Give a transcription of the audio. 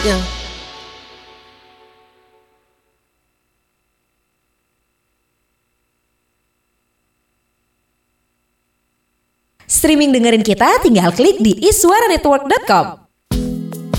Yang streaming dengerin kita tinggal klik di iswaranetwork.com.